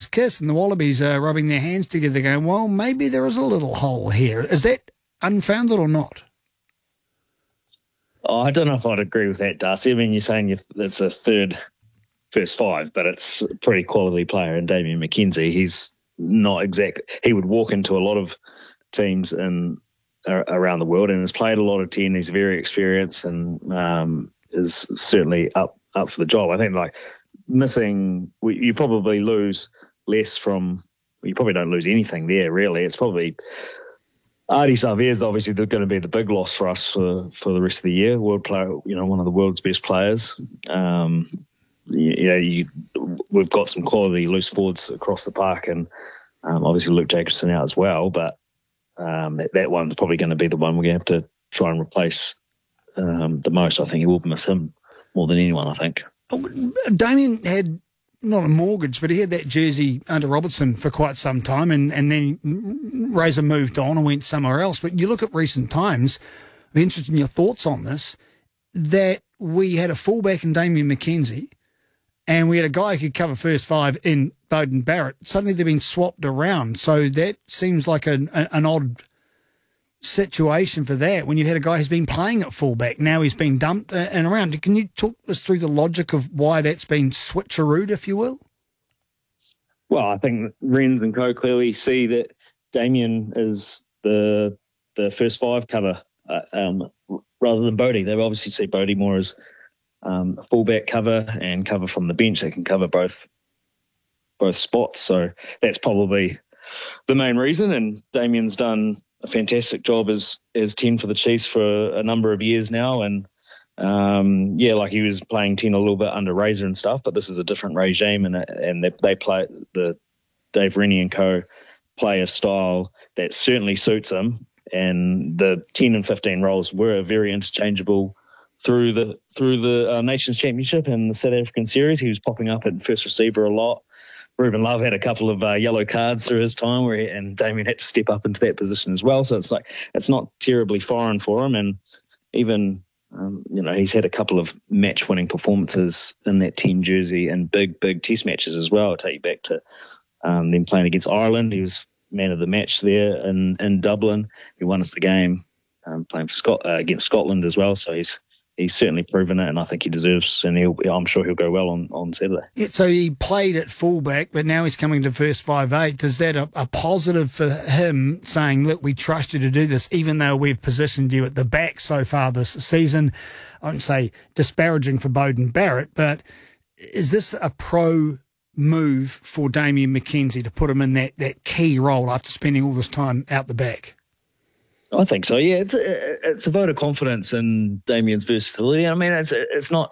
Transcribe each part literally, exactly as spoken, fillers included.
kiss, and the Wallabies are rubbing their hands together going, well, maybe there is a little hole here. Is that unfounded or not? Oh, I don't know if I'd agree with that, Darcy. I mean, you're saying it's a third first five, but it's a pretty quality player in Damian McKenzie. He's not exact. He would walk into a lot of teams in uh, around the world and has played a lot of ten. He's very experienced and um, is certainly up up for the job. I think like missing, you probably lose less from. You probably don't lose anything there really. It's probably. Ardie Savea is obviously going to be the big loss for us for, for the rest of the year. World player, you know, one of the world's best players. Um, you, you know, you, we've got some quality loose forwards across the park, and um, obviously Luke Jacobson out as well. But um, that, that one's probably going to be the one we're going to have to try and replace um, the most. I think he will miss him more than anyone. I think. Oh, Damien had. Not a mortgage, but he had that jersey under Robertson for quite some time, and, and then Razor moved on and went somewhere else. But you look at recent times, I'm interested in your thoughts on this, that we had a fullback in Damian McKenzie and we had a guy who could cover first five in Beauden Barrett. Suddenly they've been swapped around. So that seems like an, an odd situation for that when you've had a guy who's been playing at fullback. Now he's been dumped and around. Can you talk us through the logic of why that's been switcherooed, if you will? Well, I think Renz and co clearly see that Damien is the the first five cover uh, um, rather than Bodie. They obviously see Bodie more as um, a fullback cover and cover from the bench. They can cover both both spots. So that's probably the main reason. And Damien's done a fantastic job as as ten for the Chiefs for a number of years now, and um, yeah, like he was playing ten a little bit under Razor and stuff, but this is a different regime, and and they, they play the Dave Rennie and co play a style that certainly suits him, and the ten and fifteen roles were very interchangeable through the through the uh, Nations Championship and the South African Series. He was popping up at first receiver a lot. Ruben Love had a couple of uh, yellow cards through his time, where he, and Damien had to step up into that position as well. So it's like it's not terribly foreign for him, and even um, you know he's had a couple of match-winning performances in that ten jersey and big, big Test matches as well. I'll take you back to um, them playing against Ireland. He was man of the match there in, in Dublin. He won us the game um, playing for Scot- uh, against Scotland as well. So he's He's certainly proven it, and I think he deserves, and he'll, I'm sure he'll go well on, on Saturday. Yeah, so he played at fullback, but now he's coming to first five eight. Is that a, a positive for him, saying, look, we trust you to do this, even though we've positioned you at the back so far this season? I wouldn't say disparaging for Beauden Barrett, but is this a pro move for Damian McKenzie to put him in that, that key role after spending all this time out the back? I think so. Yeah, it's a, it's a vote of confidence in Damien's versatility. I mean, it's it's not.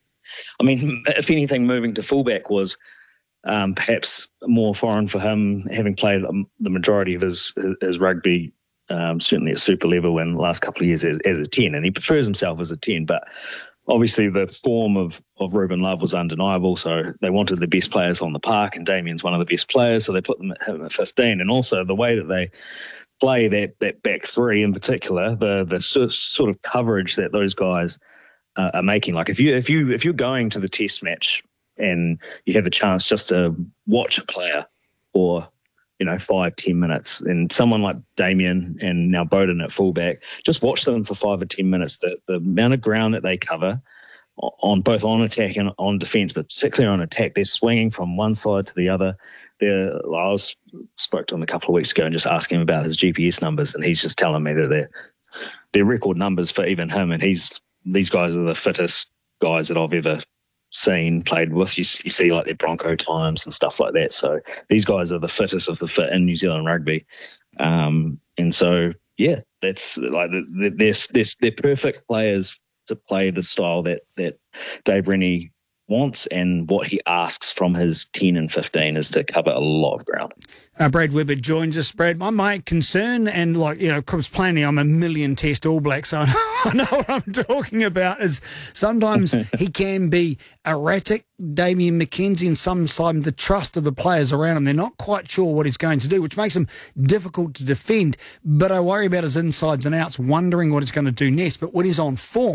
I mean, if anything, moving to fullback was um, perhaps more foreign for him, having played the majority of his his rugby, um, certainly at super level in the last couple of years as, as a ten, and he prefers himself as a ten. But obviously, the form of of Ruben Love was undeniable. So they wanted the best players on the park, and Damien's one of the best players, so they put them at, him at fifteen. And also the way that they play that that back three in particular, the the sort of coverage that those guys uh, are making. Like if you if you if you're going to the Test match and you have the chance just to watch a player for you know five ten minutes, and someone like Damien and now Beauden at fullback, just watch them for five or ten minutes. The the amount of ground that they cover on both on attack and on defence, but particularly on attack, they're swinging from one side to the other. They're, I was spoke to him a couple of weeks ago and just asking him about his G P S numbers, and he's just telling me that they're they're record numbers for even him. And he's these guys are the fittest guys that I've ever seen played with. You, you see like their Bronco times and stuff like that. So these guys are the fittest of the fit in New Zealand rugby. Um, and so yeah, that's like they're, they're they're they're perfect players to play the style that that Dave Rennie wants, and what he asks from his ten and fifteen is to cover a lot of ground. Uh, Brad Weber joins us. Brad, my, my concern, and like, you know, because plainly I'm a million test All Black, so I know what I'm talking about, is sometimes he can be erratic, Damian McKenzie, and sometimes the trust of the players around him. They're not quite sure what he's going to do, which makes him difficult to defend. But I worry about his insides and outs, wondering what he's going to do next. But when he's on form,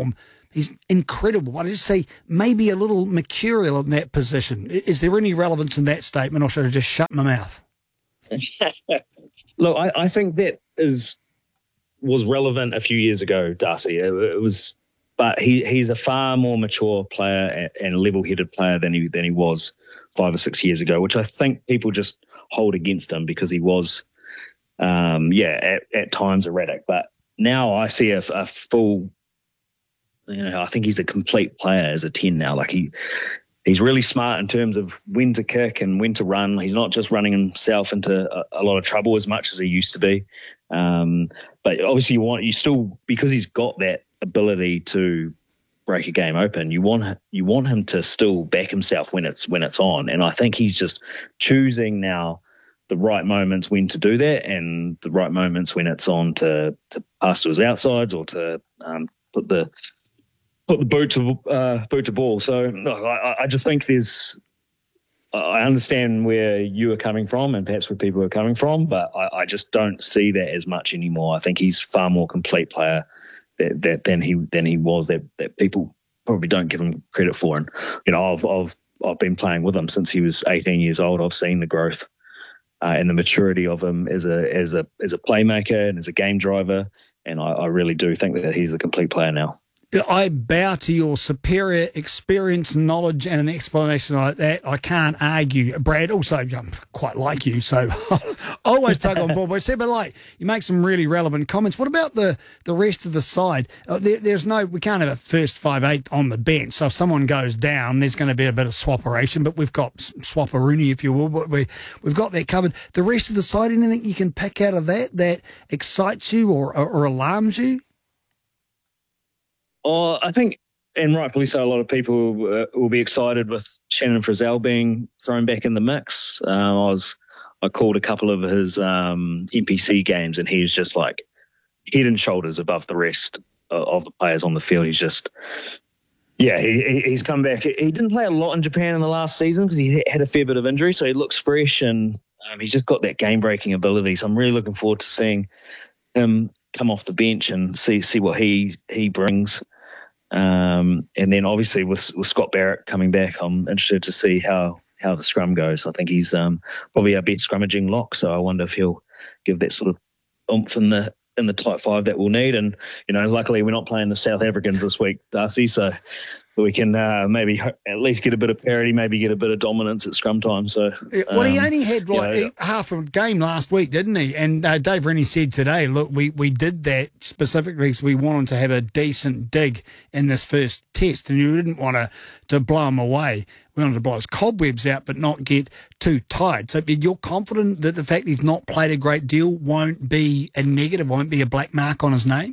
he's incredible. But I just say maybe a little mercurial in that position. Is there any relevance in that statement, or should I just shut my mouth? Look, I, I think that is was relevant a few years ago, Darcy. It, it was, but he, he's a far more mature player and level-headed player than he than he was five or six years ago, which I think people just hold against him because he was, um, yeah, at, at times erratic. But now I see a, a full, you know, I think he's a complete player as a ten now. Like he. He's really smart in terms of when to kick and when to run. He's not just running himself into a, a lot of trouble as much as he used to be. Um, but obviously, you want you still because he's got that ability to break a game open. You want you want him to still back himself when it's when it's on. And I think he's just choosing now the right moments when to do that, and the right moments when it's on to to pass to his outsides or to um, put the put the boot to uh, boot to ball. So no, I, I just think there's. I understand where you are coming from, and perhaps where people are coming from, but I, I just don't see that as much anymore. I think he's far more complete player that, that than he than he was that, that people probably don't give him credit for. And you know, I've I've I've been playing with him since he was eighteen years old. I've seen the growth uh, and the maturity of him as a as a as a playmaker and as a game driver, and I, I really do think that he's a complete player now. I bow to your superior experience, knowledge, and an explanation like that. I can't argue. Brad, also, I'm quite like you, so I always tug on board. But I said, but like, you make some really relevant comments. What about the, the rest of the side? Uh, there, there's no, we can't have a first five eight on the bench. So if someone goes down, there's going to be a bit of swapperation, but we've got swapperoonie, if you will, but we, we've got that covered. The rest of the side, anything you can pick out of that that excites you or, or, or alarms you? Oh, I think, and rightfully so, a lot of people uh, will be excited with Shannon Frizzell being thrown back in the mix. Uh, I was, I called a couple of his um, N P C games, and he's just like head and shoulders above the rest of the players on the field. He's just, yeah, he, he's come back. He didn't play a lot in Japan in the last season because he had a fair bit of injury, so he looks fresh, and um, he's just got that game-breaking ability. So I'm really looking forward to seeing him come off the bench and see see what he he brings. Um, and then obviously with, with Scott Barrett coming back, I'm interested to see how, how the scrum goes. I think he's um, probably our best scrummaging lock, so I wonder if he'll give that sort of oomph in the in the tight five that we'll need. And you know, luckily we're not playing the South Africans this week, Darcy, so we can uh, maybe at least get a bit of parity, maybe get a bit of dominance at scrum time. So, yeah, well, um, he only had like you know, half a game last week, didn't he? And uh, Dave Rennie said today, look, we, we did that specifically because we wanted to have a decent dig in this first test, and you didn't want to to blow him away. We wanted to blow his cobwebs out, but not get too tight. So you're confident that the fact he's not played a great deal won't be a negative, won't be a black mark on his name?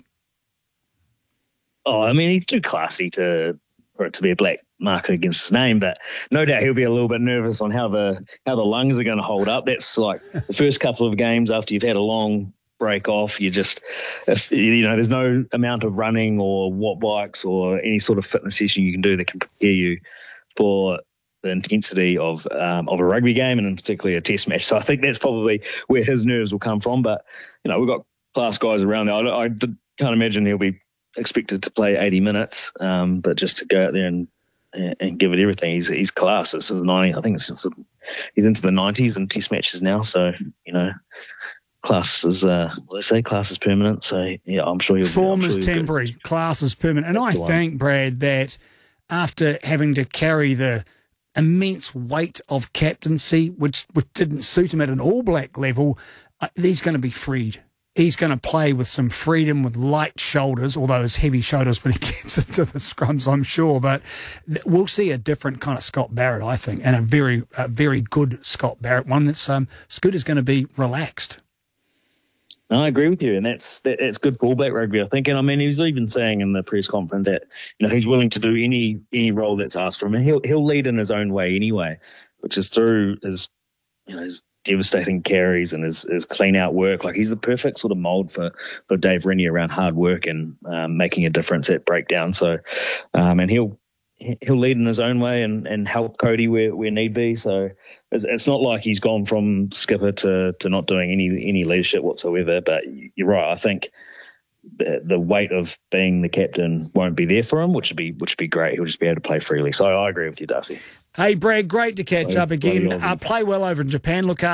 Oh, I mean, he's too classy to for it to be a black marker against his name, but no doubt he'll be a little bit nervous on how the how the lungs are going to hold up. That's like the first couple of games after you've had a long break off. You just, if you know, there's no amount of running or watt bikes or any sort of fitness session you can do that can prepare you for the intensity of um, of a rugby game, and in particularly a test match. So I think that's probably where his nerves will come from. But you know, we've got class guys around there. I, I can't imagine he'll be expected to play eighty minutes, um, but just to go out there and and give it everything. He's he's class. This is ninety. I think it's just, he's into the nineties in test matches now. So you know, class is uh, what they say, class is permanent. So yeah, I'm sure he'll. Form sure is he'll temporary, go. Class is permanent. And That's I think, Brad, that after having to carry the immense weight of captaincy, which which didn't suit him at an All Black level, uh, he's going to be freed. He's going to play with some freedom, with light shoulders, although his heavy shoulders when he gets into the scrums, I'm sure. But we'll see a different kind of Scott Barrett, I think, and a very, a very good Scott Barrett, one that's um, Scooter's going to be relaxed. No, I agree with you, and that's that, that's good fullback rugby, I think. And I mean, he was even saying in the press conference that you know he's willing to do any any role that's asked from him, and he'll he'll lead in his own way anyway, which is through his you know his devastating carries and his, his clean out work. Like he's the perfect sort of mold for, for Dave Rennie around hard work and um, making a difference at breakdown. So, um, and he'll he'll lead in his own way and, and help Cody where, where need be. So it's, it's not like he's gone from skipper to, to not doing any any leadership whatsoever. But you're right. I think the, the weight of being the captain won't be there for him, which would be which would be great. He'll just be able to play freely. So I agree with you, Darcy. Hey, Brad, great to catch Bloody- up again. bloody Uh, Aussies. play well over in Japan. Look